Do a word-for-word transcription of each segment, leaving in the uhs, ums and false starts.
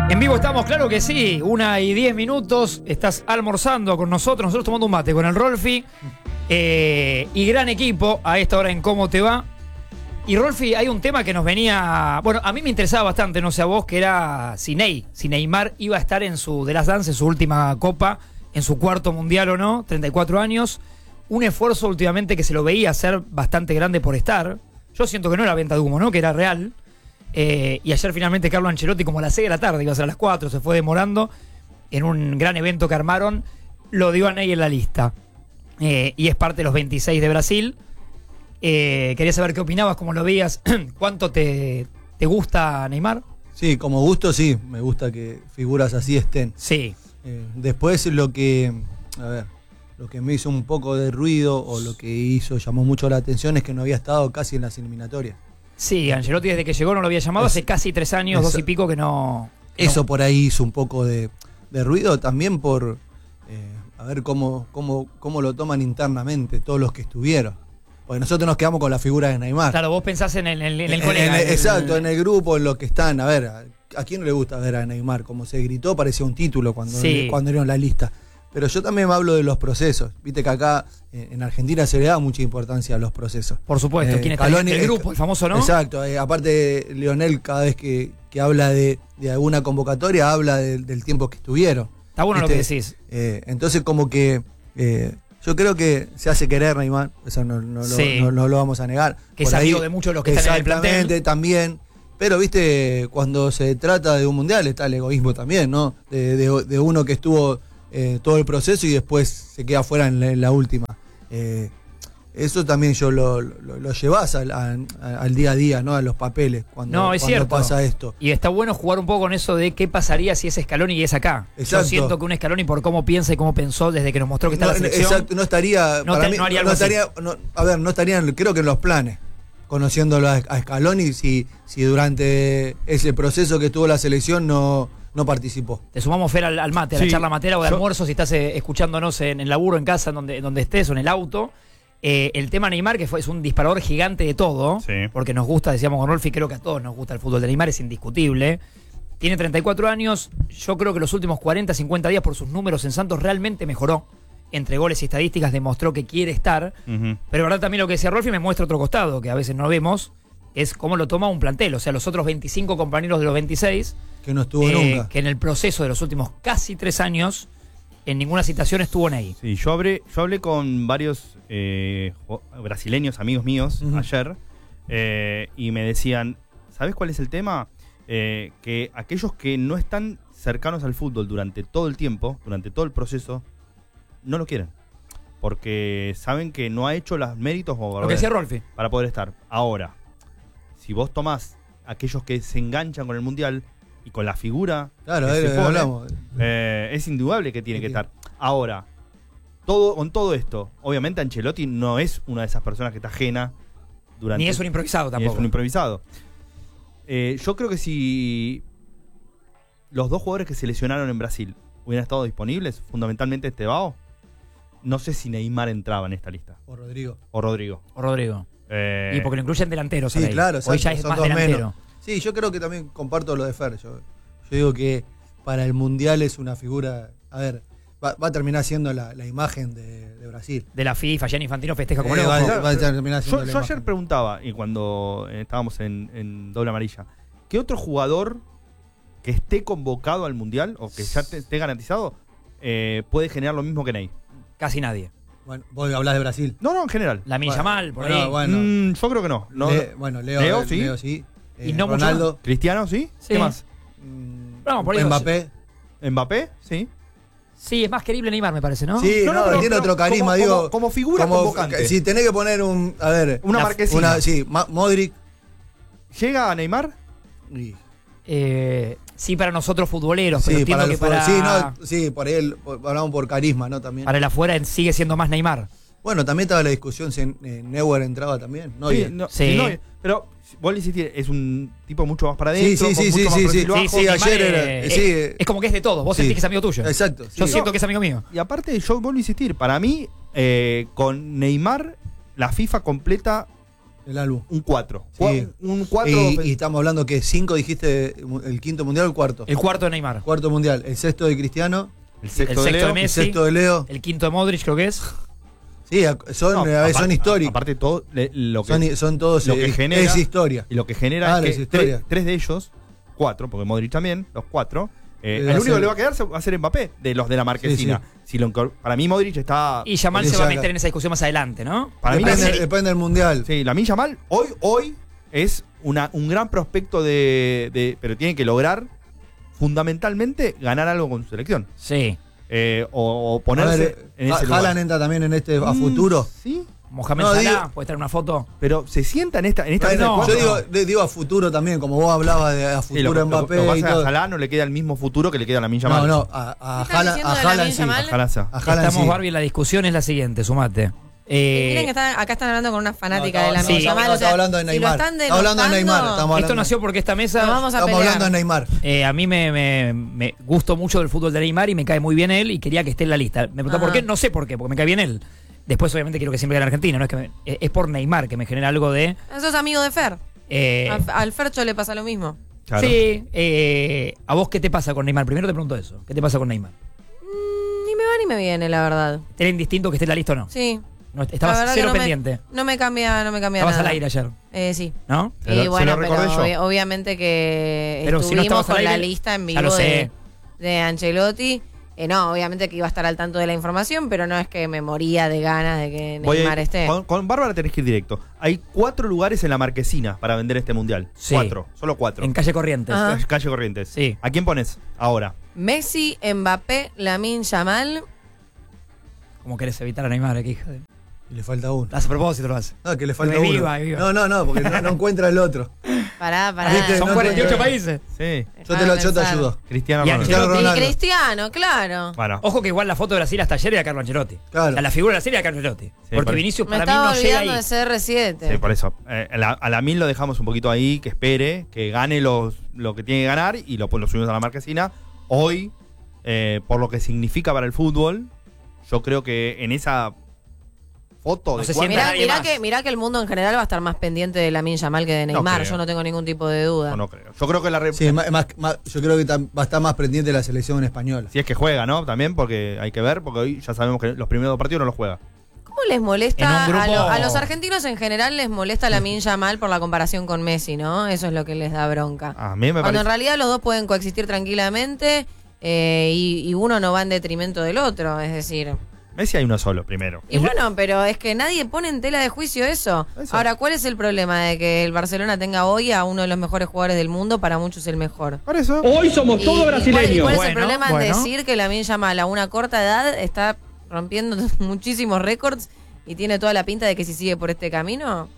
En vivo estamos, claro que sí, una y diez minutos, estás almorzando con nosotros, nosotros tomando un mate con el Rolfi, eh, y gran equipo a esta hora en Cómo Te Va. Y Rolfi, hay un tema que nos venía, bueno, a mí me interesaba bastante, no sé a vos, que era si Ney, si Neymar iba a estar en su The Last Dance, en su última copa, en su cuarto mundial o no, treinta y cuatro años, un esfuerzo últimamente que se lo veía ser bastante grande por estar. Yo siento que no era venta de humo, ¿no? Que era real. Eh, y ayer finalmente Carlo Ancelotti, como a las seis de la tarde, iba a ser a las cuatro, se fue demorando, en un gran evento que armaron, lo dio a Ney en la lista. Eh, y es parte de los veintiséis de Brasil. Eh, quería saber qué opinabas, cómo lo veías, cuánto te, te gusta Neymar. Sí, como gusto sí, me gusta que figuras así estén. Sí. Eh, después lo que, a ver, lo que me hizo un poco de ruido o lo que hizo, llamó mucho la atención es que no había estado casi en las eliminatorias. Sí, Ancelotti desde que llegó no lo había llamado, es, hace casi tres años, eso, dos y pico que no... Eso no. por ahí hizo un poco de, de ruido, también por, eh, a ver cómo, cómo, cómo lo toman internamente todos los que estuvieron. Porque nosotros nos quedamos con la figura de Neymar. Claro, vos pensás en el, en el, en el en, colega. en el, en el, exacto, en el grupo, en los que están. A ver, ¿a, a quién no le gusta ver a Neymar? Como se gritó, parecía un título cuando, sí. cuando dieron la lista. Pero yo también me hablo de los procesos. Viste que acá eh, en Argentina se le da mucha importancia a los procesos. Por supuesto, eh, ¿quién está Scaloni, en el grupo? El famoso, ¿no? Exacto. Eh, aparte, Lionel, cada vez que, que habla de, de alguna convocatoria, habla de, del tiempo que estuvieron. Está bueno ¿viste? lo que decís. Eh, entonces, como que... Eh, yo creo que se hace querer Neymar, eso no, no, sí. lo, no, no lo vamos a negar. Que es amigo de muchos de los que están en el plantel. Exactamente, también. Pero, viste, cuando se trata de un mundial está el egoísmo también, ¿no? De, de, de uno que estuvo eh, todo el proceso y después se queda fuera en la, en la última. Eh, eso también yo lo, lo, lo llevas al, a, al día a día, ¿no? A los papeles, cuando, no, es cuando cierto. pasa esto. Y está bueno jugar un poco con eso de qué pasaría si es Scaloni y es acá. Exacto. Yo siento que un Scaloni, por cómo piensa y cómo pensó desde que nos mostró que está no, en la selección. Exacto, no estaría. No, para te, mí, no haría no, algo no estaría. No, a ver, no estarían, creo que en los planes, conociéndolo a, a Scaloni, si, si durante ese proceso que tuvo la selección no. No participó. Te sumamos, Fer, al, al mate, a sí, la charla matera o de yo, almuerzo, si estás eh, escuchándonos en el laburo, en casa, en donde, en donde estés o en el auto. Eh, el tema Neymar, que fue, es un disparador gigante de todo, sí. porque nos gusta, decíamos con Rolfi, creo que a todos nos gusta el fútbol de Neymar, es indiscutible. Tiene treinta y cuatro años, yo creo que los últimos cuarenta, cincuenta días por sus números en Santos realmente mejoró. Entre goles y estadísticas demostró que quiere estar. Uh-huh. Pero verdad también lo que decía Rolfi me muestra otro costado, que a veces no vemos, es cómo lo toma un plantel. O sea, los otros veinticinco compañeros de los veintiséis... Que no estuvo eh, nunca. Que en el proceso de los últimos casi tres años, en ninguna situación estuvo Ney. Sí, yo hablé, yo hablé con varios eh, brasileños, amigos míos, uh-huh. ayer, eh, y me decían, ¿sabes cuál es el tema? Eh, que aquellos que no están cercanos al fútbol durante todo el tiempo, durante todo el proceso, no lo quieren. Porque saben que no ha hecho los méritos o lo que decía Rolfi. Para poder estar. Ahora, si vos tomás aquellos que se enganchan con el Mundial y con la figura, claro, que eh, se pone, hablamos. Eh, es indudable que tiene sí, que estar. Ahora, todo, con todo esto, obviamente Ancelotti no es una de esas personas que está ajena durante. Ni es un improvisado tampoco. Ni es un improvisado. Eh, yo creo que si los dos jugadores que se lesionaron en Brasil hubieran estado disponibles, fundamentalmente Estevao, no sé si Neymar entraba en esta lista. O Rodrigo. O Rodrigo. O Rodrigo. Eh, y porque lo incluyen delanteros. Sí, claro. Hoy ya es más delantero. Menos. Sí, yo creo que también comparto lo de Fer. Yo, yo digo que para el Mundial es una figura... A ver, va, va a terminar siendo la, la imagen de, de Brasil. De la FIFA, Gianni Infantino festeja como eh, loco. Va, va a terminar siendo yo la yo imagen. ayer preguntaba, y cuando estábamos en, en Doble Amarilla, ¿qué otro jugador que esté convocado al Mundial, o que ya te, esté garantizado, eh, puede generar lo mismo que Ney? Casi nadie. Bueno, vos hablás de Brasil. No, no, en general. Lamin bueno, Yamal, por bueno, ahí. Bueno. Mm, yo creo que no. no, Le, no. Bueno, Leo, Leo, eh, sí. Leo, sí. Y Eh, no mucho Ronaldo. más. Cristiano, ¿sí? Sí. ¿Qué más? Mm, No, por ahí Mbappé. ¿Mbappé? Sí. Sí, es más querible Neymar, me parece, ¿no? Sí, no, No, no, pero- tiene pero otro carisma, como- digo. como- como figura convocante. Si tenés que poner un. A ver. Una La- marquesina. Una, sí, Ma- Modric. ¿Llega a Neymar? Y, Eh, sí, para nosotros futboleros, pero sí, entiendo para que el fútbol. para, Sí, no, sí, por él, por- hablamos por carisma, ¿no? También. para el afuera sigue siendo más Neymar. Bueno, también estaba la discusión si eh, Neuer entraba también. No, sí, bien. no, Sí. sí, no, pero vos le insistís, es un tipo mucho más para Sí, adentro, sí, con sí, mucho sí, más sí, perfil sí. bajo. Sí, sí, ayer Neymar era- es, sí, es, es como que es de todo. Vos sí. sentís que es amigo tuyo. Exacto. Yo sí. siento que es amigo mío. Y aparte, yo vuelvo a insistir, para mí, eh, con Neymar, la FIFA completa El álbum. Un cuatro. Sí. Un cuatro. Y, y estamos hablando que cinco dijiste, el quinto mundial o el cuarto. El cuarto de Neymar. Cuarto mundial. El sexto de Cristiano. El El sexto sexto de de Leo. El Messi. sexto de Leo. El quinto de Modric, creo que es. Sí, son, No, a ver, aparte- son históricos. Aparte todo le- lo que, Son, son todos. lo que eh, genera- es historia. y lo que genera Claro, es es que historia. tres, tres de ellos, cuatro, porque Modric también, los cuatro, eh, Debe el único ser- que le va a quedar se- va a ser Mbappé, de los de la marquesina. Si lo encor- para mí Modric está... Y Yamal Porque se va a saca. meter en esa discusión más adelante, ¿no? Para mí depende, la- depende del mundial. Sí, la Yamal hoy, hoy es una, un gran prospecto de, de... Pero tiene que lograr fundamentalmente ganar algo con su selección. Sí. Eh, o, o A ponerse ver, en Ha- ese lugar. Haaland entra también en este a Mm, futuro. Sí, Mohamed No, Salah, digo- puede traer una foto. pero se sienta en esta, en esta Bueno, mesa de no, cuatro. yo digo, le digo a futuro también, como vos hablabas de a Sí, futuro lo, lo- Mbappé lo que pasa y es que a todo. Salah no le queda el mismo futuro que le queda a la Yamal. No, no, a, a ¿Qué estás Haaland, diciendo a de Haaland Lamine sí. Yamal? Ojalá sea. A Haaland Estamos, sí. Barbie, la discusión es la siguiente, sumate. Eh, Miren que están- acá están hablando con una fanática No, de la sí. Yamal. no, o sea, estamos hablando de si lo Neymar. están Estamos hablando de Neymar, denostando, estamos esto hablando- nació porque esta mesa... nos vamos a Estamos pelear. hablando de Neymar. Eh, a mí me, me, me gustó mucho el fútbol de Neymar y me cae muy bien él y quería que esté en la lista. Me preguntó por Ajá. qué, no sé por qué, porque me cae bien él. Después, obviamente, quiero que siempre gane Argentina, no es que me- es es por Neymar que me genera algo de. Sos amigo de Fer. eh, A- al Fercho le pasa lo mismo. Claro. Sí, eh, ¿a vos qué te pasa con Neymar? Primero te pregunto eso. ¿Qué te pasa con Neymar? Mm, ni me va ni me viene, la verdad. ¿Era indistinto que esté en la lista o no? Sí. No, La estabas verdad cero que no pendiente. Me, no me cambia, no me cambia Estabas nada. al aire ayer, Eh, sí. ¿no? Se lo- Y se bueno, lo recordé pero yo. obvi- obviamente que Pero si no estuvimos estabas al con la aire, lista en ya vivo lo sé. de, de Ancelotti. Eh, no, obviamente que iba a estar al tanto de la información, pero no es que me moría de ganas de que Voy a- Neymar esté. Con, con Bárbara tenés que ir directo. Hay cuatro lugares en la marquesina para vender este mundial. Sí. Cuatro, solo cuatro. En calle Corrientes. Ajá. Calle Corrientes. Sí. ¿A quién pones ahora? Messi, Mbappé, Lamine Yamal. Como querés evitar a Neymar, que hija de... Y le falta uno. Hace a propósito lo hace. No, que le falta Que uno. viva, viva. No, no, no, porque no, no encuentra el otro. Pará, pará. Viste, Son no cuarenta y ocho encuentro- países. Sí. Yo te, lo, yo te ayudo. Cristiano Y Ronaldo. Cristiano Ancelotti. Y Ronaldo. Cristiano, claro. Bueno, Ojo que igual la foto de Brasil hasta ayer era Carlo Ancelotti. Claro. O sea, la figura de la serie era Carlo Ancelotti. porque por- Vinicius Me para mí estaba no llega olvidando ahí. de C R siete. sí, por eso. Eh, a la, a la mil lo dejamos un poquito ahí, que espere, que gane los, lo que tiene que ganar y lo, lo subimos a la marquesina. Hoy, eh, por lo que significa para el fútbol, yo creo que en esa foto No de se cuatro- sienta Mirá, nadie mirá más. que, mirá que el mundo en general va a estar más pendiente de Lamine Yamal que de No Neymar. creo. Yo no tengo ningún tipo de duda. No, no creo. Yo creo que la re- Sí, más, más- más- yo creo que tam- va a estar más pendiente de la selección española. si es que juega, ¿no? También porque hay que ver, porque hoy ya sabemos que los primeros dos partidos no los juega. ¿Cómo les molesta En un a, grupo- lo- a los argentinos en general les molesta Lamine Yamal por la comparación con Messi, ¿no? Eso es lo que les da bronca. A mí me Cuando parece. en realidad los dos pueden coexistir tranquilamente eh, y, y uno no va en detrimento del otro, es decir. Messi hay uno solo, primero. Y bueno, pero es que nadie pone en tela de juicio eso. Eso. Ahora, ¿cuál es el problema de que el Barcelona tenga hoy a uno de los mejores jugadores del mundo? Para muchos el mejor. Por eso. Hoy somos ¿Y- todos y cuál- brasileños. ¿Y cuál es Bueno, el problema bueno. en decir que Lamine Yamal a una corta edad está rompiendo muchísimos récords y tiene toda la pinta de que si sigue por este camino?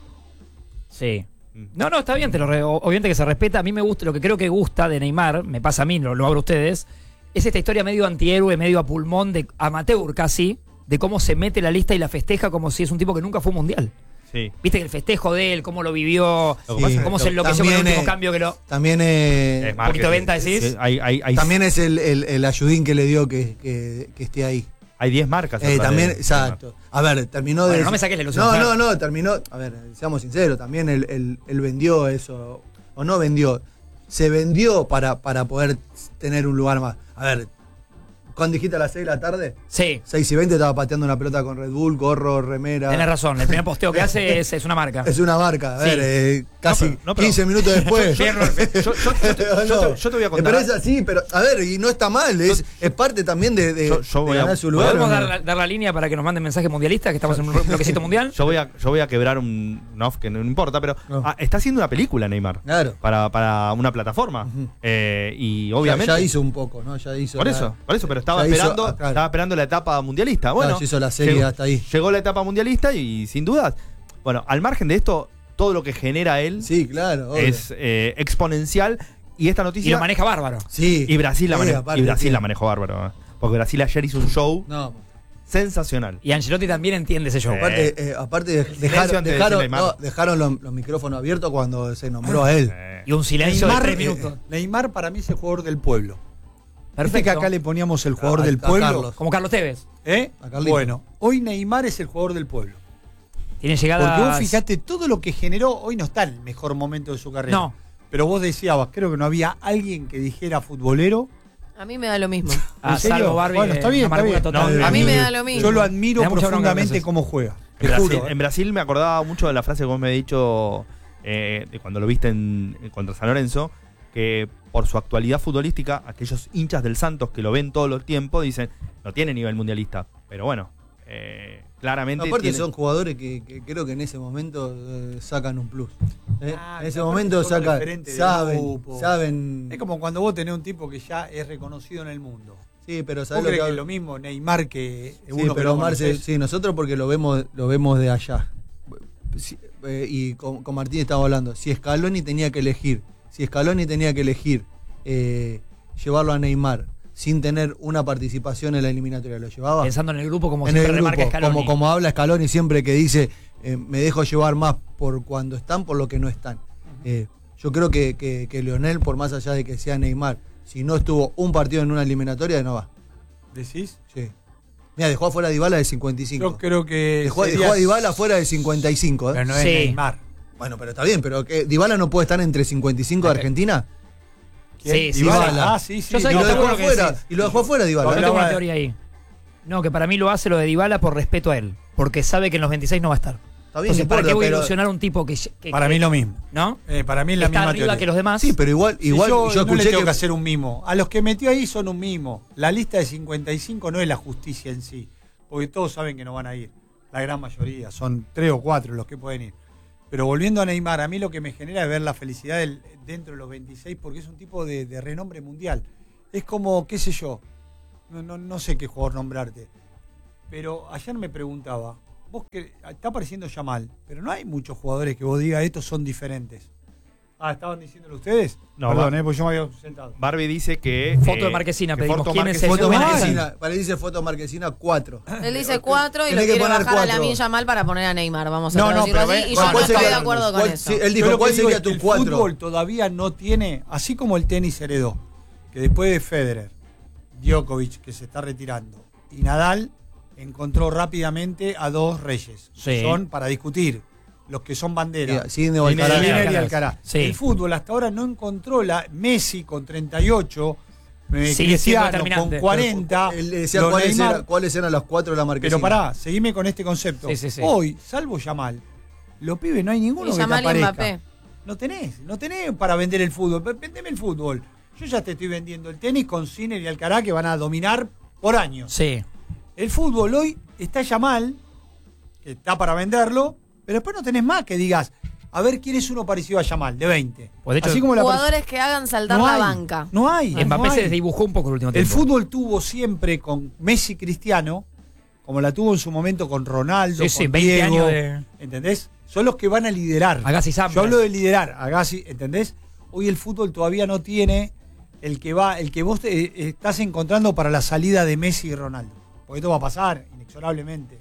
Sí. No, no, está bien, te lo re- obviamente que se respeta. A mí me gusta, lo que creo que gusta de Neymar, me pasa a mí, lo, lo abro a ustedes, es esta historia medio antihéroe, medio a pulmón, de amateur casi, de cómo se mete la lista y la festeja como si es un tipo que nunca fue un mundial. Sí. Viste que el festejo de él, cómo lo vivió, Lo que pasa es que cómo se enloqueció con el también, último eh, cambio que lo... También, eh, Es Un marketing. poquito de venta, decís. Sí, Hay, hay, hay, también es el, el, el ayudín que le dio que, que, que esté ahí. hay diez marcas. Eh, atrás también, de- exacto. A ver, terminó de. Bueno, no me saques la ilusión, No, Fer. no, no, terminó. A ver, seamos sinceros, también él, él- él vendió eso. O no vendió. Se vendió para, para poder tener un lugar más. A ver, ¿cuándo dijiste a las seis de la tarde? Sí, seis y veinte estaba pateando una pelota con Red Bull, gorro, remera. tenés razón. El primer posteo que hace es, es una marca. Es una marca. A ver, Sí. eh, casi No, pero- no, pero- quince minutos después. Bien, Rolfe. Yo, yo- yo te, yo No. te- yo te voy a contar. Pero es así, pero a ver, y no está mal, es, es parte también de, de, Yo- yo de voy a- ganar su lugar. ¿Podemos ¿o no? dar, la- dar la línea para que nos manden mensajes mundialistas, que estamos en un bloquecito mundial? Yo voy a, yo voy a quebrar un no, que no importa, pero No. ah, está haciendo una película Neymar Claro. para, para una plataforma. Ujú. Eh, y Ya- obviamente. Ya, hizo un poco, ¿no? Ya hizo. por la- eso, por eso, pero estaba ya hizo- esperando, ah, claro. estaba esperando la etapa mundialista. Bueno, Claro, ya hizo la serie llegó, hasta ahí. llegó la etapa mundialista y sin dudas. Bueno, al margen de esto, todo lo que genera él Sí, claro. obvio. es eh, exponencial. Y esta Y noticia. lo maneja bárbaro. Sí. y Brasil la, Sí, mane- aparte, y Brasil sí. la manejó bárbaro. ¿eh? Porque Brasil ayer hizo un show No, sensacional. Y Ancelotti también entiende ese show. Eh, aparte, eh, aparte de- silencio dejaron, antes de dejaron, decirle no, Neymar. dejaron los, los micrófonos abiertos cuando se nombró a él. Eh, Y un silencio Neymar, de tres eh, minutos. Neymar para mí es el jugador del pueblo. Viste Perfecto. que acá le poníamos el jugador A- del a pueblo. Carlos. Como Carlos Tevez. ¿Eh? A Carlito. Bueno, hoy Neymar es el jugador del pueblo. Tiene llegadas. Porque vos fijate, todo lo que generó, hoy no está en el mejor momento de su carrera. No. Pero vos decías, creo que no había alguien que dijera futbolero. A mí me da lo mismo. A ¿En serio? salvo Barbie. Bueno, está eh, bien, una está amargura bien. total. No, A mí me da lo mismo. Yo lo admiro Me da mucha bronca profundamente veces. cómo juega. En Te Brasil, juro. en Brasil me acordaba mucho de la frase que vos me has dicho eh, de cuando lo viste en, en contra San Lorenzo, que por su actualidad futbolística, aquellos hinchas del Santos que lo ven todo el tiempo dicen, no tiene nivel mundialista. Pero bueno, eh, claramente... Aparte tiene- son jugadores que, que creo que en ese momento eh, sacan un plus. ¿eh? Ah, en ese aparte momento son sacan, referentes del saben, grupo. saben. Es como cuando vos tenés un tipo que ya es reconocido en el mundo. Sí, pero ¿Vos sabés crees lo que que es lo mismo Neymar que Sí, uno que pero lo Omar, se- conocés? sí, nosotros porque lo vemos, lo vemos de allá. Sí, eh, y con, con Martín estaba hablando. Si Scaloni tenía que elegir, si Scaloni tenía que elegir eh, llevarlo a Neymar sin tener una participación en la eliminatoria, ¿lo llevaba? Pensando en el grupo como en siempre el remarca grupo, Scaloni. como, como habla Scaloni siempre que dice, eh, me dejo llevar más por cuando están, por lo que no están. Eh, yo creo que, que, que Lionel, por más allá de que sea Neymar, si no estuvo un partido en una eliminatoria, no va. ¿Decís? Sí. Mira, dejó afuera a Dybala de cincuenta y cinco. Yo creo que. Dejó, sería- dejó a Dybala fuera de cincuenta y cinco. ¿eh? Pero no es Sí. Neymar. Bueno, pero está bien, pero que ¿Dybala no puede estar entre cincuenta y cinco de Argentina? ¿Quién? Sí, sí, Dybala. sí. Ah, sí, sí. Yo sé Y que lo está dejó bueno que afuera, decís. y lo dejó afuera Yo Dybala. tengo Hablaba una de- teoría ahí. No, que para mí lo hace lo de Dybala por respeto a él. Porque sabe que en los veintiséis no va a estar. Está bien, Entonces, no ¿para importa, qué voy a pero- ilusionar a un tipo que... que- Para que- mí lo mismo. ¿No? Eh, para mí es la Está misma arriba teoría. que los demás. Sí, pero igual, Sí, igual yo, yo, no le escuché tengo que... que, hacer un mimo. A los que metió ahí son un mimo. La lista de cincuenta y cinco no es la justicia en sí. Porque todos saben que no van a ir. La gran mayoría. Son tres o cuatro los que pueden ir. Pero volviendo a Neymar, a mí lo que me genera es ver la felicidad del- dentro de los veintiséis porque es un tipo de, de renombre mundial. Es como, qué sé yo, no, no, no sé qué jugador nombrarte. Pero ayer me preguntaba, vos que está apareciendo Yamal, pero no hay muchos jugadores que vos digas estos son diferentes. Ah, ¿estaban diciéndolo ustedes? No, Perdón, va- eh, porque yo me había sentado. Barbie dice que... Foto eh, de Marquesina, que pedimos. foto ¿Quién es el Marquesina- foto Messi? Marquesina, para dice foto Marquesina cuatro. Él dice cuatro y lo Tenés que quiere poner bajar a cuatro. Lamine Yamal para poner a Neymar. Vamos a No, no, traducirlo pero así. ve- Y ¿cuál yo no estoy sería- de acuerdo con cuál- eso. sí, él Yo dijo, lo que ¿cuál digo sería es que tu el cuatro? fútbol todavía no tiene, así como el tenis heredó, que después de Federer, Djokovic, que se está retirando, y Nadal encontró rápidamente a dos reyes. Sí. Que son para discutir, los que son bandera. Sí, siguen de Alcaraz. Sinner y Alcaraz. Alcaraz. Sí. El fútbol hasta ahora no encontró la Messi con treinta y ocho, eh, Sigue siendo Cristiano determinante. con cuarenta. Él le decía los cuáles, Neymar- era- cuáles eran los cuatro de la Marquesina. Pero pará, seguime con este concepto. Sí, sí, sí. Hoy, salvo Yamal, los pibes no hay ninguno Y que te Yamal y aparezca. Mbappé. No tenés, no tenés para vender el fútbol. P- Vendeme el fútbol. Yo ya te estoy vendiendo el tenis con Sinner y Alcaraz que van a dominar por años. Sí. El fútbol hoy está Yamal, que está para venderlo, pero después no tenés más que digas, a ver quién es uno parecido a Yamal, de veinte. Pues de hecho, Así como la Jugadores que hagan saltar no la hay, banca. No hay. no Mbappé hay. se desdibujó un poco el último El tiempo. fútbol tuvo siempre con Messi Cristiano, como la tuvo en su momento con Ronaldo, Sí, sí, con veinte Diego, años de- ¿entendés? Son los que van a liderar. Agassi Sampras. Yo hablo de liderar, Agassi, ¿entendés? Hoy el fútbol todavía no tiene el que va, el que vos te- eh, estás encontrando para la salida de Messi y Ronaldo. Porque esto va a pasar, inexorablemente.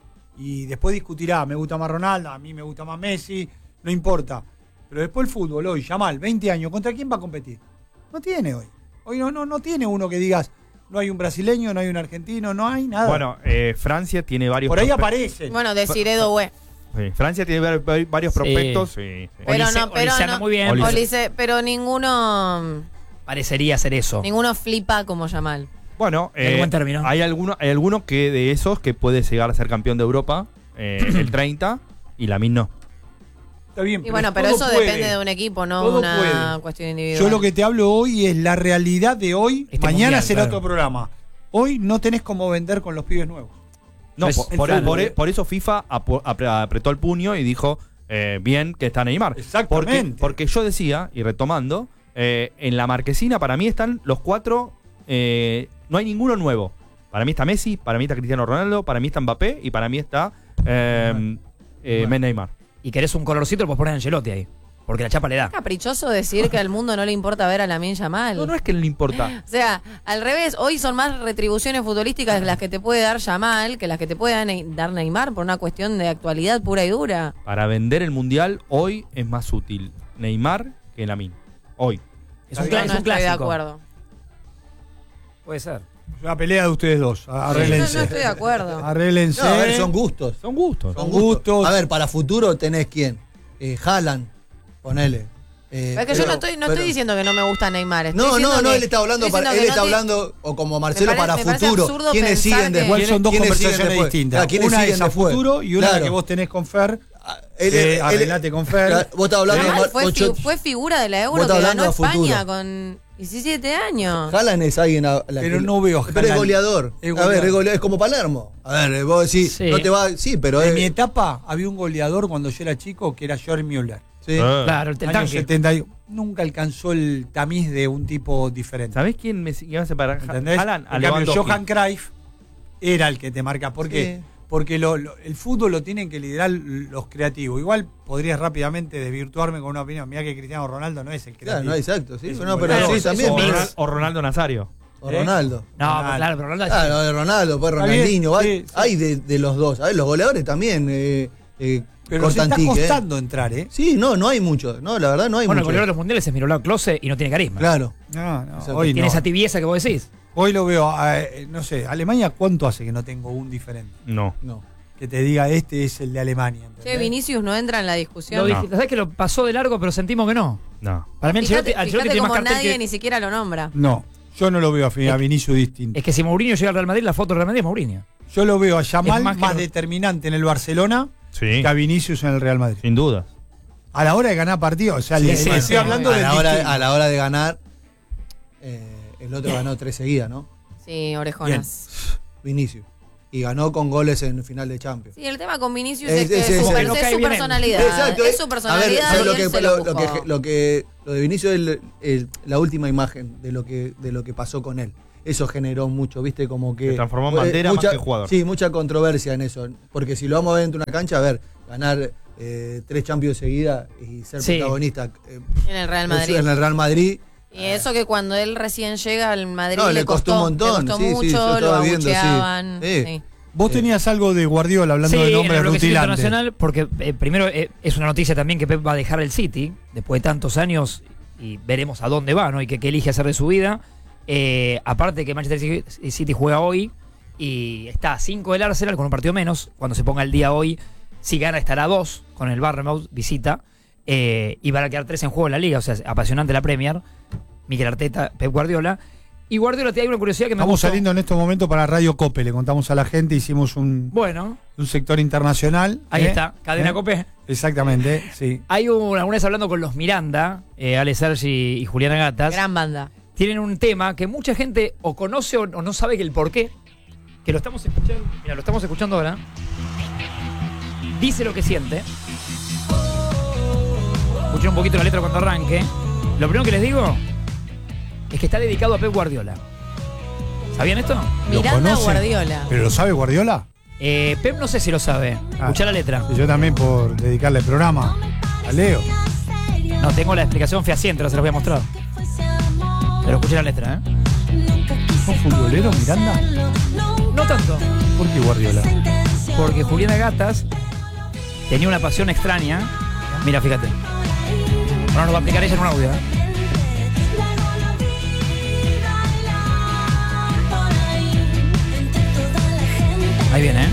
Y después discutirá, me gusta más Ronaldo, a mí me gusta más Messi, no importa. Pero después el fútbol hoy, Yamal, veinte años, ¿contra quién va a competir? No tiene hoy. Hoy no, no, no tiene uno que digas, no hay un brasileño, no hay un argentino, no hay nada. Bueno, eh, Francia tiene varios... por ahí prospe- aparecen. Bueno, Desiree Doué. Sí, Francia tiene var- var- varios Sí. prospectos. Sí, sí. Pero Olise- no, pero Olise no. anda muy bien. Olise. Olise- pero ninguno Parecería ser eso. ninguno flipa como Yamal. Bueno, En eh, buen término. hay alguno, hay alguno que de esos que puede llegar a ser campeón de Europa, eh, el treinta, y Lamine no. Está bien, Y bueno, pero todo eso puede. depende de un equipo, no Todo una puede. cuestión individual. Yo lo que te hablo hoy es la realidad de hoy. Este Mañana mundial, será claro. otro programa. Hoy no tenés cómo vender con los pibes nuevos. No, Es- por, el por- fútbol. por- por eso FIFA apo- apre- apretó el puño y dijo, eh, bien que está Neymar. Exactamente. Porque, porque yo decía, y retomando, eh, en la Marquesina para mí están los cuatro, eh, no hay ninguno nuevo. Para mí está Messi, para mí está Cristiano Ronaldo, para mí está Mbappé y para mí está eh, eh, Neymar. Y querés un colorcito, lo puedes poner a Ancelotti ahí. Porque la chapa le da. Es caprichoso decir que al mundo no le importa ver a Lamine Yamal. No, no es que no le importa. O sea, al revés, hoy son más retribuciones futbolísticas las que te puede dar Yamal que las que te puede dar Ney- dar Neymar por una cuestión de actualidad pura y dura. Para vender el Mundial hoy es más útil Neymar que Lamine. Hoy. Es un, Yo cla- no es un estoy de clásico. acuerdo. Puede ser. La pelea de ustedes dos. Arréglense. No, no estoy de acuerdo. Arréglense. No, a ver, son gustos. Son gustos. Son gustos. gustos. A ver, para futuro tenés quién. Eh, Haaland, ponele. Eh, Pero es que pero- yo no estoy, no pero- estoy diciendo que no me gusta Neymar. Estoy No, diciendo no, no, que- él está hablando, estoy para, diciendo él que está no te- hablando, o como Marcelo, Me pare- para me parece futuro. absurdo ¿Quiénes pensar siguen que- después? Igual son dos ¿Quiénes siguen conversaciones después? distintas. Claro, ¿quiénes Una siguen es a después? futuro y una Claro. que vos tenés con Fer. Él- Eh, él- arreglate con Fer. Claro, vos estás hablando Neymar de fue, ocho- fi- fue figura de la Vos Euro estás que hablando ganó a futuro. España con diecisiete años. Haaland es alguien a la Pero que- no veo Pero es Haaland. goleador. Es A ver, goleador. es goleador, es como Palermo. A ver, vos decís, Sí. no te va, sí, pero En es, mi etapa había un goleador cuando yo era chico que era George Müller. sí. Ah. Claro, el, el Años tanque. setenta y uno. Nunca alcanzó el tamiz de un tipo diferente. ¿Sabés quién me, quién me hace para ¿Entendés? Haaland? A En cambio, Lewandowski. Johan Cruyff era el que te marca. ¿Por qué? Sí. Porque lo- lo- el fútbol lo tienen que liderar los creativos. Igual podrías rápidamente desvirtuarme con una opinión. Mirá que Cristiano Ronaldo no es el creativo. Claro, no, exacto, sí. Es un No, pero goleador. sí, Es también. O, un pero- Ronald- o Ronaldo Nazario. o ¿Eh? Ronaldo. No, Ronaldo. pero claro, pero Ronaldo es- Claro, de Ronaldo, pues Está bien, Ronaldinho. va- sí, sí. Hay de, de los dos. A ver, los goleadores también. Eh, eh, Pero se está cortan tique, ¿eh? costando entrar, ¿eh? Sí, no, no hay mucho. No, la verdad no hay Bueno, el mucho. goleador de los mundiales es Miroslav Klose y no tiene carisma. Claro. No, no. Exacto. Hoy Tiene no. esa tibieza que vos decís. Hoy lo veo, eh, no sé, Alemania, ¿cuánto hace que no tengo un diferente? No. No. Que te diga, este es el de Alemania. ¿entendés? Che, Vinicius no entra en la discusión. Lo No. dije, ¿sabés que lo pasó de largo, pero sentimos que no? No. Para mí Ancelotti, Fíjate, Ancelotti fíjate tiene más como cartel nadie que... ni siquiera lo nombra. No, yo no lo veo a, Es- a Vinicius distinto. Es que si Mourinho llega al Real Madrid, la foto del Real Madrid es Mourinho. Yo lo veo a Yamal Es más, más que lo- determinante en el Barcelona Sí. que a Vinicius en el Real Madrid. Sin duda. A la hora de ganar partidos, o sea, Sí, le, sí, le sí. estoy hablando a, del la hora, distinto. a la hora de ganar, eh, el otro ganó tres seguidas, ¿no? Sí, orejonas. Vinicius. Y ganó con goles en final de Champions. Sí, el tema con Vinicius Es- es, que es- es, es- su, es- per- no es cae su bien él. personalidad. Exacto, es su A ver, personalidad ¿sabes y lo él que, se lo, lo lo que, buscó. lo que lo de Vinicius es el- el- la última imagen de lo que de lo que pasó con él. Eso generó mucho, ¿viste? Como que Se transformó en eh, bandera más mucha- que jugador. Sí, mucha controversia en eso, porque si lo vamos a ver dentro de una cancha, a ver, ganar eh, tres Champions seguidas y ser Sí. protagonista eh, En el Real Madrid. en el Real Madrid. Y eso que cuando él recién llega al Madrid No, le, le costó un montón, le costó sí, sí, mucho, yo lo estaba viendo, sí. abucheaban. Sí. sí. Vos tenías algo de Guardiola hablando Sí, de en el nombres bloquecito rutilantes. internacional, porque eh, primero eh, es una noticia también que Pep va a dejar el City, después de tantos años, y veremos a dónde va, ¿no? Y qué qué elige hacer de su vida. Eh, aparte que Manchester City juega hoy y está a cinco del Arsenal con un partido menos. Cuando se ponga el día hoy, si gana estará a dos con el Bournemouth, visita. Eh, y van a quedar tres en juego en la liga, o sea, es apasionante la Premier. Mikel Arteta, Pep Guardiola. Y Guardiola, te hay una curiosidad que me Estamos gustó. saliendo en estos momentos para Radio Cope, le contamos a la gente, hicimos un, Bueno, un sector internacional. ahí ¿eh? está, Cadena ¿Eh? Copé. Exactamente, sí. Hay un, alguna vez hablando con los Miranda, eh, Ale Sergi y Juliana Gatas, Gran banda. tienen un tema que mucha gente o conoce o, o no sabe que el por qué, que lo estamos escuchando, mira, lo estamos escuchando ahora. Dice lo que siente. Escuchen un poquito la letra cuando arranque. Lo primero que les digo es que está dedicado a Pep Guardiola. ¿Sabían esto? ¿Lo Miranda conoce? Guardiola. ¿Pero lo sabe Guardiola? Eh, Pep no sé si lo sabe. Ah. Escuchá la letra. Y yo también por dedicarle el programa a Leo. No tengo la explicación fehaciente, ahora se los voy a mostrar. Pero escuché la letra, ¿eh? ¿Son futboleros, Miranda? No tanto. ¿Por qué Guardiola? Porque Juliana Gatas tenía una pasión extraña. Mira, fíjate. Ahora nos va a explicar ella en un audio, ¿eh? Ahí viene, ¿eh?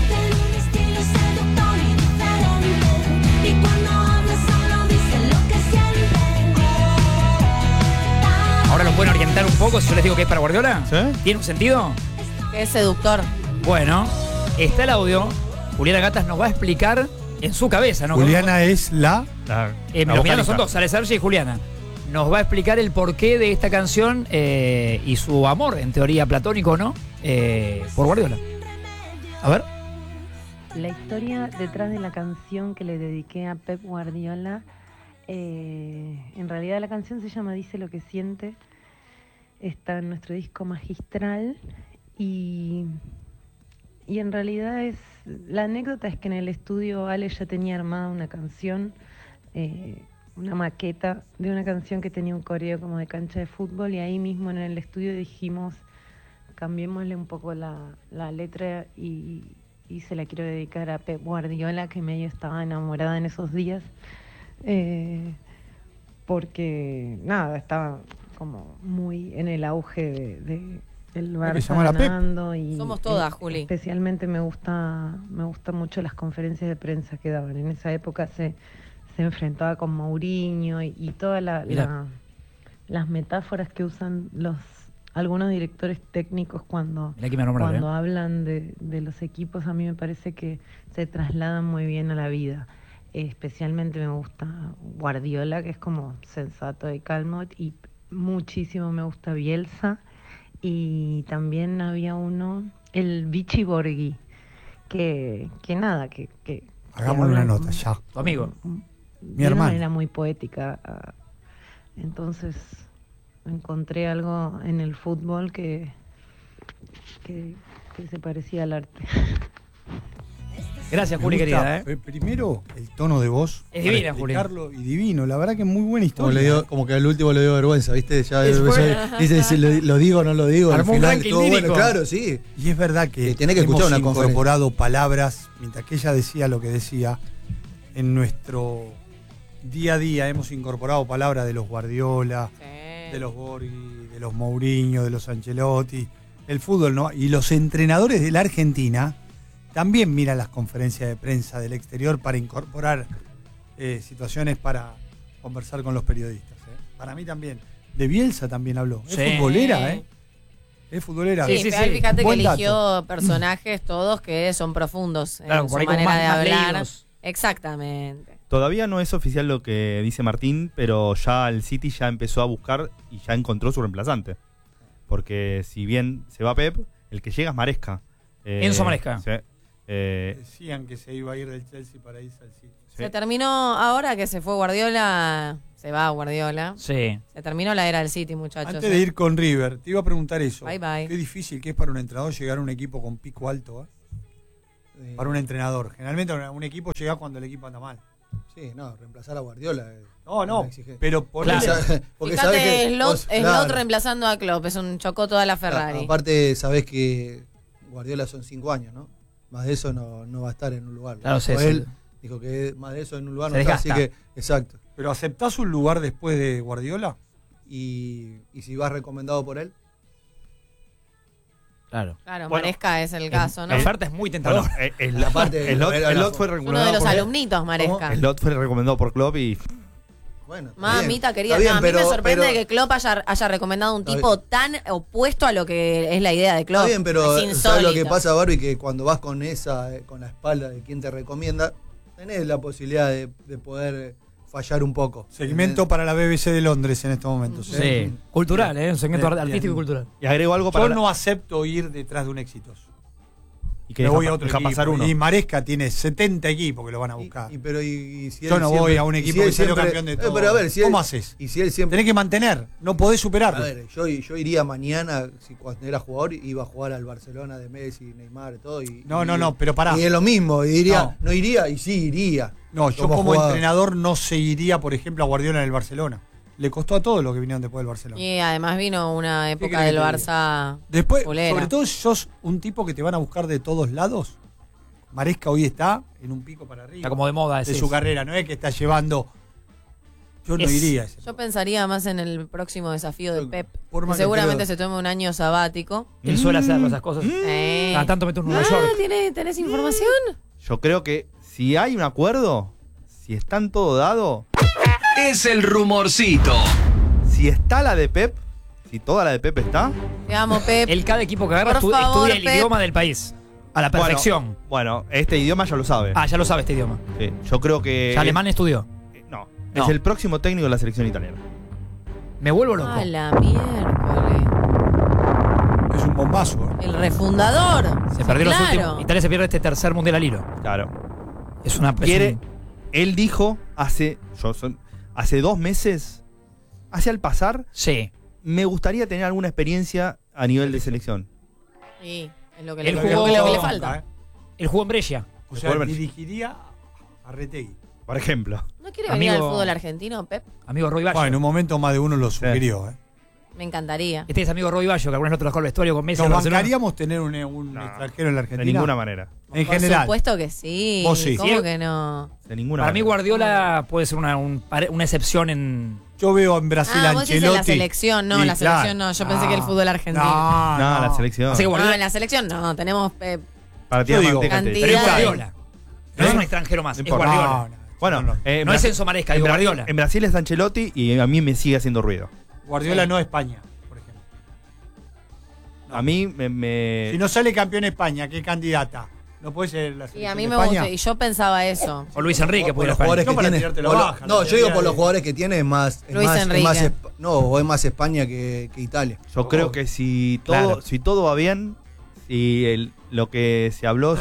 Ahora lo pueden orientar un poco si yo les digo que es para Guardiola. ¿Sí? ¿Tiene un sentido? Que es seductor. Bueno, está el audio. Juliana Gatas nos va a explicar en su cabeza, ¿no? Juliana es la... La, Eh, la los Miranos son vocalista. dos, Sale Sergi y Juliana. Nos va a explicar el porqué de esta canción eh, y su amor, en teoría platónico, ¿no? Eh, por Guardiola. A ver. La historia detrás de la canción que le dediqué a Pep Guardiola, eh, en realidad la canción se llama Dice lo que siente, está en nuestro disco Magistral y, y en realidad es, la anécdota es que en el estudio Ale ya tenía armada una canción, eh, una maqueta de una canción que tenía un coreo como de cancha de fútbol y ahí mismo en el estudio dijimos cambiémosle un poco la, la letra y, y se la quiero dedicar a Pep Guardiola, que medio estaba enamorada en esos días, eh, porque nada, estaba como muy en el auge de, de, el Hay que Barça llamar a Pep. ganando y Somos todas, eh, Juli. Especialmente me gusta me gustan mucho las conferencias de prensa que daban. En esa época se, se enfrentaba con Mourinho y, y todas la, Mirá. la- las metáforas que usan los algunos directores técnicos cuando Mirá que me nombran, cuando ¿eh? hablan de, de los equipos, a mí me parece que se trasladan muy bien a la vida. Eh, especialmente me gusta Guardiola, que es como sensato y calmo, y muchísimo me gusta Bielsa. Y también había uno, el Vichy Borghi, que, que nada, que... que que Hagamos una habla nota ya. Tu amigo. de Mi una hermano. manera muy poética. ah, Entonces encontré algo en el fútbol que, que, que se parecía al arte. Gracias, Me Juli, gusta, querida. ¿eh? eh, Primero, el tono de voz. Es para divina, Juli. explicarlo, Y divino, la verdad que es muy buena Como, historia. le dio, como que al último le dio vergüenza, ¿viste? Ya Es soy- buena. dice si lo, lo digo o no lo digo. Al Armó un final ranking estuvo bueno, lírico. claro, sí. Y es verdad que, Que tiene que escuchar hemos una conferencia. incorporado palabras, mientras que ella decía lo que decía, en nuestro día a día hemos incorporado palabras de los Guardiola, de los Borghi, de los Mourinho, de los Ancelotti, el fútbol, ¿no? Y los entrenadores de la Argentina también miran las conferencias de prensa del exterior para incorporar eh, situaciones para conversar con los periodistas. ¿eh? Para mí también. De Bielsa también habló. Es Sí. futbolera, ¿eh? Es futbolera. Sí, Sí, sí, pero sí. fíjate que Buen eligió dato. personajes todos que son profundos Claro, en por su ahí como manera más- de más hablar. leídos. Exactamente. Todavía no es oficial lo que dice Martín, pero ya el City ya empezó a buscar y ya encontró su reemplazante. Porque si bien se va Pep, el que llega es Maresca. Eh, Enzo Maresca. Sí. Eh, Decían que se iba a ir del Chelsea para irse al City. sí. Se terminó, ahora que se fue Guardiola, se va Guardiola. Sí. Se terminó la era del City, muchachos. Antes ¿eh? de ir con River, te iba a preguntar eso. Bye, bye. Qué difícil que es para un entrenador llegar a un equipo con pico alto, ¿eh? Eh, Para un entrenador. Generalmente un equipo llega cuando el equipo anda mal. Sí, no, reemplazar a Guardiola. es No, no, una exigencia. pero por Claro. Porque sa- porque Fíjate, sabés que Slot, vos- Slot claro, reemplazando a Klopp, es un chocó toda la a- Ferrari. Aparte, sabés que Guardiola son cinco años, ¿no? Más de eso no, no va a estar en un lugar. Claro, sí, Dijo sí. él dijo que más de eso en un lugar Se no está, así desgasta. que, exacto. Pero ¿aceptás un lugar después de Guardiola? Y, y si vas recomendado por él, Claro. Claro, Bueno, Maresca es el caso, ¿no? La oferta es muy Bueno, tentadora. eh, el, Aparte, el Lot- era el la- Lot fue Uno recomendado de los por- alumnitos, Maresca. el Lot fue recomendado por Klopp y bueno. está Mamita bien, querida, está bien, no, a mí me pero- sorprende pero- que Klopp haya, haya recomendado un Está tipo tan opuesto a lo que es la idea de Klopp. Está bien, pero es ¿sabes lo que insólito. pasa, Barbie? Que cuando vas con esa, eh, con la espalda de quien te recomienda, tenés la posibilidad de, de poder eh, fallar un poco. Segmento para la B B C de Londres en estos momentos. Sí. ¿eh? Cultural, ¿eh? Un segmento Bien, artístico bien. y cultural. y agrego algo para Yo la- no acepto ir detrás de un exitoso. y que Me deja, voy a otro deja equipo. pasar uno. Y Maresca tiene setenta equipos que lo van a Y- buscar. Y, pero y, y si Yo él no siempre- voy a un y equipo si él que salió siempre- campeón de eh, todo. pero a ver, si ¿Cómo él- haces? Y si él siempre. Tenés que mantener, no podés A superarlo. ver, yo, yo iría mañana, si cuando era jugador, iba a jugar al Barcelona de Messi, Neymar, todo. Y, No, y- no, no, pero pará. Y es lo mismo, y diría, No. no, iría, y sí iría. No, yo como, jugador. entrenador no seguiría, por ejemplo, a Guardiola en el Barcelona. Le costó a todos los que vinieron después del Barcelona. Y además vino una época querés del que te diga? Barça. Después, Fulera. sobre todo si sos un tipo que te van a buscar de todos lados. Maresca hoy está en un pico para arriba. Está como de moda de decís. su carrera, no es que está llevando. Yo no Es- iría a ese. Yo pensaría más en el próximo desafío de Pep. Por que más que seguramente creo- se tome un año sabático. Él suele hacer esas cosas. Eh. Cada tanto mete un Nueva Ah, York. ¿tiene- ¿tenés información? Yo creo que si hay un acuerdo, si están todo dado, Es el rumorcito. si está la de Pep, si toda la de Pep está, Te amo, Pep. El cada equipo que agarra Por estu- favor, estudia el Pep. idioma del país. A la bueno, perfección. Bueno, este idioma ya lo sabe. Ah, ya lo sabe este idioma. Sí, yo creo que Ya alemán estudió. eh, no, No. es el próximo técnico de la selección italiana. Me vuelvo loco. A la miércoles. Es un bombazo. ¿eh? El refundador. Se perdió los Claro. últimos. Italia se pierde este tercer mundial al hilo. Claro. Es una. es Quiere, un- él dijo hace, yo son- hace dos meses, hacia el pasar, Sí. me gustaría tener alguna experiencia a nivel de selección. Sí, es lo que, Él le, jugó- lo que- lo que le Banca, falta. ¿eh? El jugó en Brescia. O sea, Volver. dirigiría a Retegui. Por ejemplo. ¿No quiere venir al Amigo- fútbol argentino, Pep? Amigo Roy Bayo. Bueno, en un momento más de uno lo sugirió. ¿eh? Me encantaría. Este es amigo Roy Bayo, que alguna vez lo trabajó al vestuario con Messi. ¿Nos en Barcelona. bancaríamos tener un, un No, extranjero en la Argentina? De ninguna manera. En Por general. supuesto que sí. Vos sí. ¿Cómo Sí. que no? De ninguna Para mí manera. Guardiola puede ser una, un pare- una excepción en, Yo veo en Brasil Ah, a vos decís Ancelotti. en la selección, no, y en la claro, selección no. Yo pensé que el fútbol argentino. No, No, no. la selección. Así que No, Guardiola en la selección no, tenemos eh, Para tirar Yo digo, manteca al techo. pero es cantidad. Guardiola. No es un extranjero más, No es importa. Guardiola. No, no, Bueno, no, no. eh, No es Bra- Enzo Maresca, en digo Bra- Guardiola. En Brasil es Ancelotti y a mí me sigue haciendo ruido. Guardiola Sí. no España, por ejemplo. No. A mí me. me- Si no sale campeón España, ¿qué candidata? No puede ser la Y selección a mí de me España. gusta, y yo pensaba eso. O Luis Enrique, por puede los ir a jugadores España. que No para tiene. tirarte la por lo- baja, la no, yo teoría digo por los de- jugadores que tiene es más, es Luis más, es Enrique. más Espa- no, o es más España que, que Italia. Yo creo que si todo, Claro. si todo va bien, si el- lo que se habló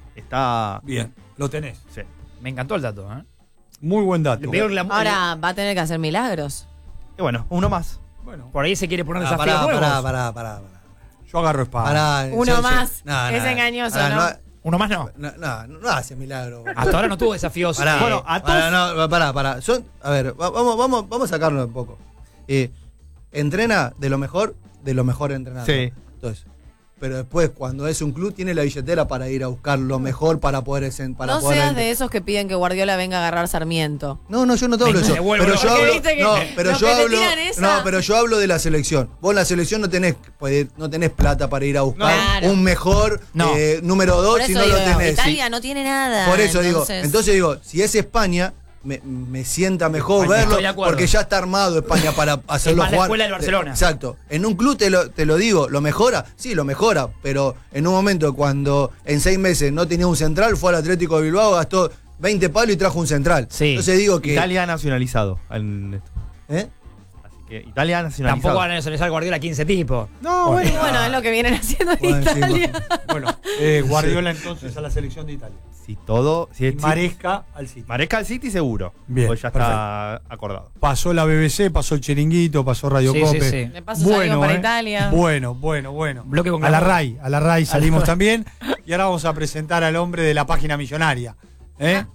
está. Bien, lo tenés. Sí. Me encantó el dato, ¿eh? Muy buen dato. Le pegó la- Ahora va a tener que hacer milagros. Y bueno, uno más. Bueno, Por ahí se quiere poner Ah, desafíos pará, nuevos. pará, pará, pará, pará. yo agarro espada. Pará, Uno yo- yo- más. no, Es no, engañoso, pará, ¿no? Uno más no. No, no, no hace milagro. boludo. Hasta ahora no tuvo desafíos. Pará, eh, Bueno, a pará, todos- no, pará, pará. Son- a ver, va- vamos, vamos, vamos a sacarlo un poco. Eh, entrena de lo mejor, de lo mejor entrenado. Sí. Entonces, pero después, cuando es un club, tiene la billetera para ir a buscar lo mejor para poder. esen- Para No poder seas entre- de esos que piden que Guardiola venga a agarrar Sarmiento. No, no, yo no te hablo de Me eso. devuelvo, Pero ¿no? yo Porque hablo, viste que no, pero los yo que te hablo, tiran esa- no, pero yo hablo de la selección. Vos en la selección no tenés, pues, no tenés plata para ir a buscar Claro. un mejor No. eh, número Por dos eso si no digo, lo tenés. Italia sí. no tiene nada. Por eso entonces- digo, entonces digo, si es España, me, me sienta mejor España. verlo, Estoy de acuerdo. porque ya está armado España para hacerlo más la jugar. escuela del Barcelona. Exacto. En un club te lo, te lo digo, ¿lo mejora? Sí, lo mejora, pero en un momento cuando en seis meses no tenía un central, fue al Atlético de Bilbao, gastó veinte palos y trajo un central. Sí. Entonces digo que... Italia ha nacionalizado. en esto. ¿Eh? Así que Italia ha nacionalizado. Tampoco van a nacionalizar Guardiola quince tipos. No, Y bueno. bueno, es lo que vienen haciendo en Bueno, sí, Italia. Bueno, eh, Guardiola entonces a la selección de Italia. Si todo. Si Y es, Maresca al City. Maresca al City seguro. Bien, Pues ya está acordado. Pasó la B B C, pasó el Chiringuito, pasó Radio Sí, Cope. sí, sí. De paso salimos para eh. Italia. Bueno, bueno, bueno. Bloque con a la glamour. RAI, a la RAI salimos también. Y ahora vamos a presentar al hombre de la página millonaria. ¿Eh?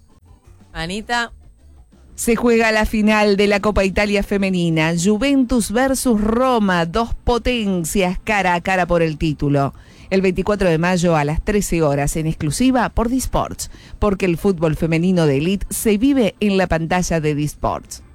Anita, Se juega la final de la Copa Italia Femenina. Juventus versus Roma, dos potencias cara a cara por el título. El veinticuatro de mayo a las trece horas en exclusiva por Disports, porque el fútbol femenino de élite se vive en la pantalla de Disports.